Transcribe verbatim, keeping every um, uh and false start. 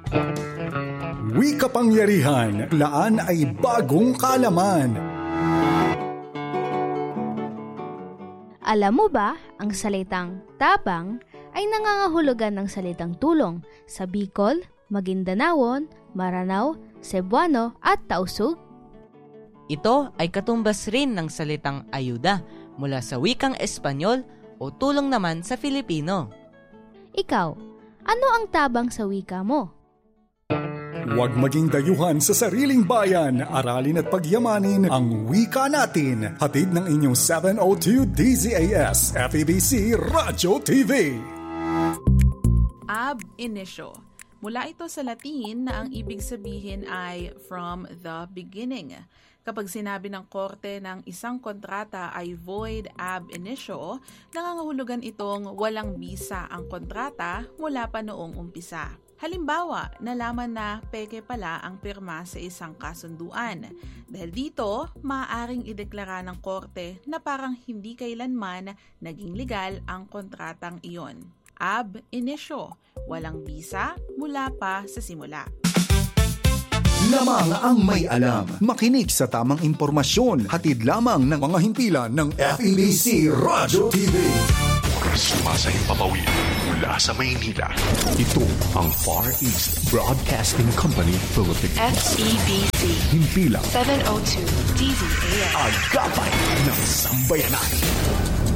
Wika Pangyarihan, laan ay bagong kaalaman. Alam mo ba, ang salitang tabang ay nangangahulugan ng salitang tulong sa Bicol, Maguindanao, Maranao, Cebuano at Tausug? Ito ay katumbas rin ng salitang ayuda mula sa wikang Espanyol o tulong naman sa Filipino. Ikaw, ano ang tabang sa wika mo? Huwag maging dayuhan sa sariling bayan. Aralin at pagyamanin ang wika natin. Hatid ng inyong seven oh two D Z A S F E B C Radyo T V. Ab initio. Mula ito sa Latin na ang ibig sabihin ay from the beginning. Kapag sinabi ng korte ng isang kontrata ay void ab initio, nangangahulugan itong walang bisa ang kontrata mula pa noong umpisa. Halimbawa, nalaman na peke pala ang pirma sa isang kasunduan. Dahil dito, maaaring ideklara ng korte na parang hindi kailanman naging legal ang kontratang iyon. Ab initio, walang bisa mula pa sa simula. Lamang ang may alam. Makinig sa tamang impormasyon. Hatid lamang ng mga himpilan ng F E B C Radyo T V. Sumasahimpapawid mula sa Maynila. Ito ang Far East Broadcasting Company Philippines. F E B C. Himpilang seven oh two D Z A S. Agapay ng Sambayanan.